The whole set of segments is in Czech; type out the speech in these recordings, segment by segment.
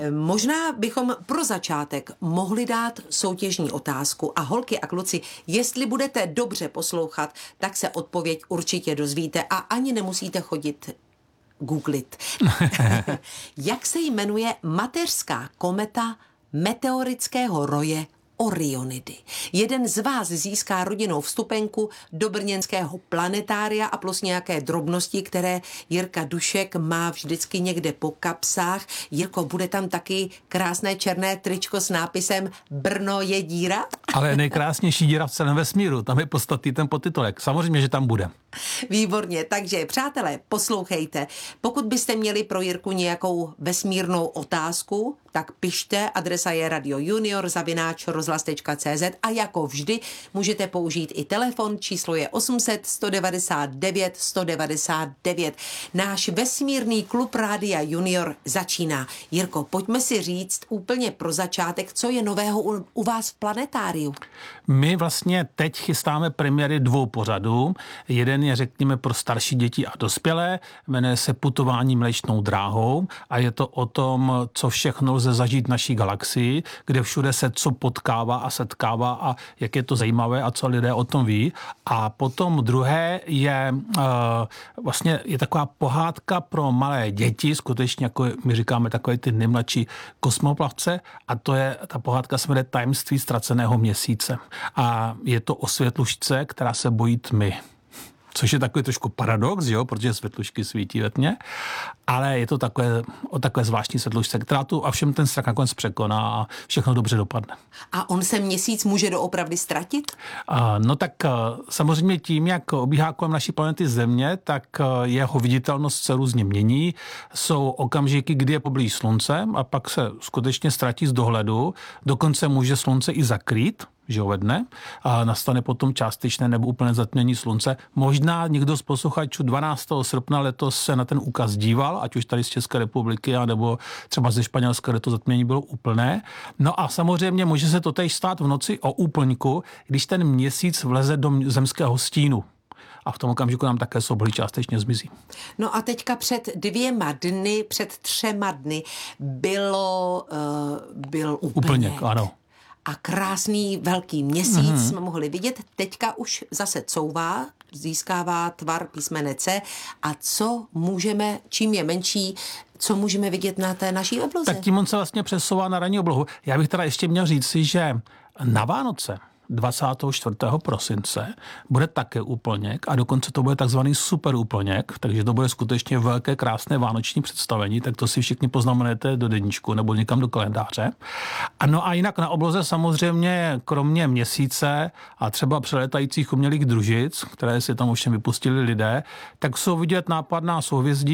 Možná bychom pro začátek mohli dát soutěžní otázku a holky a kluci, jestli budete dobře poslouchat, tak se odpověď určitě dozvíte a ani nemusíte chodit googlit. Jak se jmenuje mateřská kometa meteorického roje Orionidy? Jeden z vás získá rodinnou vstupenku do brněnského planetária a plus nějaké drobnosti, které Jirka Dušek má vždycky někde po kapsách. Jirko, bude tam taky krásné černé tričko s nápisem Brno je díra? Ale nejkrásnější díra v celém vesmíru, tam je podstatný ten podtitulek. Samozřejmě, že tam bude. Výborně, takže přátelé, poslouchejte. Pokud byste měli pro Jirku vesmírnou otázku, tak pište, adresa je radiojunior@rozhlas.cz a jako vždy můžete použít i telefon, číslo je 800 199 199. Náš vesmírný klub Rádia Junior začíná. Jirko, pojďme si říct úplně pro začátek, co je nového u vás v planetáriu. My vlastně teď chystáme premiéry 2 pořadů. Jeden je, řekněme, pro starší děti a dospělé, jmenuje se Putování Mléčnou dráhou a je to o tom, co všechno lze zažít v naší galaxii, kde všude se co potkává a setkává a jak je to zajímavé a co lidé o tom ví. A potom druhé je vlastně je taková pohádka pro malé děti, skutečně jako my říkáme takové ty nejmladší kosmoplavce a ta pohádka se jmenuje Tajemství ztraceného měsíce. A je to o světlušce, která se bojí tmy. Což je takový trošku paradox, jo, protože světlušky svítí ve tmě, ale je to o takové zvláštní světlušce, která tu a všem ten strach nakonec překoná a všechno dobře dopadne. A on se měsíc může doopravdy ztratit? No tak samozřejmě tím, jak obíhá kolem naší planety Země, tak jeho viditelnost se různě mění. Jsou okamžiky, kdy je poblíž Slunce a pak se skutečně ztratí z dohledu. Dokonce může Slunce i zakrýt, že ve dne, a nastane potom částečné nebo úplné zatmění Slunce. Možná někdo z posluchačů 12. srpna letos se na ten úkaz díval, ať už tady z České republiky, nebo třeba ze Španělska, kde to zatmění bylo úplné. No a samozřejmě může se to též stát v noci o úplňku, když ten měsíc vleze do zemského stínu. A v tom okamžiku nám také soboly částečně zmizí. No a teďka před 3 dny byl úplněk. Ano. A krásný velký měsíc jsme mohli vidět. Teďka už zase couvá, získává tvar písmene C. A čím je menší, co můžeme vidět na té naší obloze? Tak tím on se vlastně přesouvá na ranní oblohu. Já bych teda ještě měl říct si, že na Vánoce 24. prosince bude také úplněk a dokonce to bude takzvaný super úplněk, takže to bude skutečně velké, krásné vánoční představení, tak to si všichni poznamenujete do deníčku nebo někam do kalendáře. No a jinak na obloze samozřejmě kromě měsíce a třeba přeletajících umělých družic, které si tam ovšem vypustili lidé, tak jsou vidět nápadná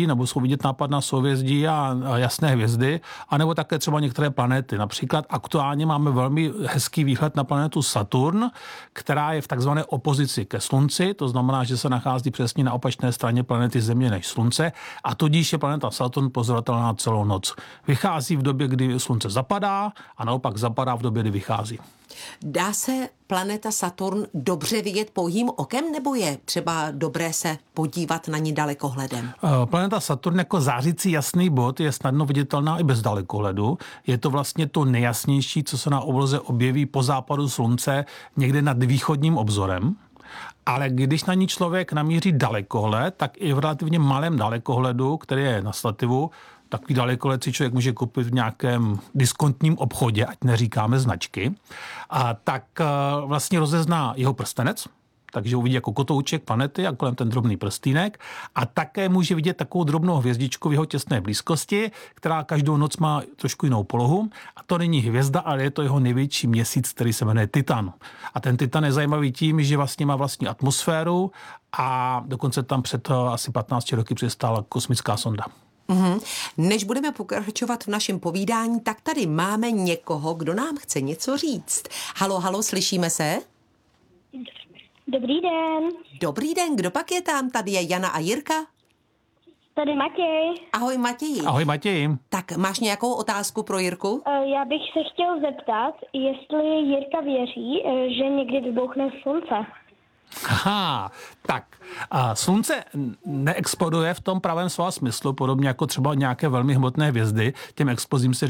souhvězdí a jasné hvězdy, anebo také třeba některé planety. Například aktuálně máme velmi hezký výhled na planetu Saturn, která je v takzvané opozici ke Slunci, to znamená, že se nachází přesně na opačné straně planety Země než Slunce a tudíž je planeta Saturn pozorovatelná celou noc. Vychází v době, kdy Slunce zapadá a naopak zapadá v době, kdy vychází. Dá se planeta Saturn dobře vidět pouhým okem, nebo je třeba dobré se podívat na ní dalekohledem? Planeta Saturn jako zářící jasný bod je snadno viditelná i bez dalekohledu. Je to vlastně to nejjasnější, co se na obloze objeví po západu Slunce někde nad východním obzorem. Ale když na ní člověk namíří dalekohled, tak i v relativně malém dalekohledu, který je na stativu, takový dalekohled si člověk může koupit v nějakém diskontním obchodě, ať neříkáme značky, a tak vlastně rozezná jeho prstenec, takže uvidí jako kotouček planety a kolem ten drobný prstýnek a také může vidět takovou drobnou hvězdičku v jeho těsné blízkosti, která každou noc má trošku jinou polohu a to není hvězda, ale je to jeho největší měsíc, který se jmenuje Titan. A ten Titan je zajímavý tím, že vlastně má vlastní atmosféru a dokonce tam před asi 15 roky přistála kosmická sonda. Než budeme pokračovat v našem povídání, tak tady máme někoho, kdo nám chce něco říct. Halo, slyšíme se? Dobrý den. Dobrý den, kdo pak je tam? Tady je Jana a Jirka? Tady Matěj. Ahoj Matěji. Ahoj Matěji. Tak máš nějakou otázku pro Jirku? Já bych se chtěl zeptat, jestli Jirka věří, že někdy vybouchne slunce. Aha, tak slunce neexploduje v tom pravém slova smyslu, podobně jako třeba nějaké velmi hmotné hvězdy. Těm explozím se